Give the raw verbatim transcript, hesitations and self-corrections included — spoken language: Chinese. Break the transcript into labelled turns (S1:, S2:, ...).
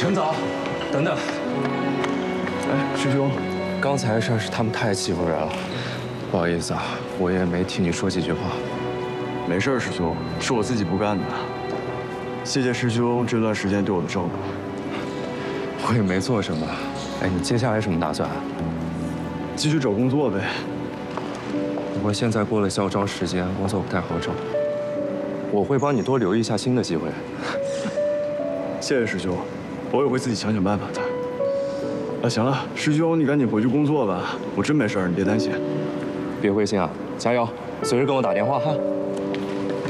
S1: 陈总，等等。
S2: 哎，师兄，
S1: 刚才的事是他们太欺负人了，不好意思啊，我也没替你说几句话。
S2: 没事，师兄，是我自己不干的。谢谢师兄这段时间对我的照顾。
S1: 我也没做什么。哎，你接下来什么打算？
S2: 继续找工作呗。
S1: 不过现在过了校招时间，工作不太好找。我会帮你多留意一下新的机会。
S2: 谢谢师兄，我也会自己想想办法的。啊，行了，师兄你赶紧回去工作吧，我真没事，你别担心。
S1: 别灰心啊，加油，随时跟我打电话哈。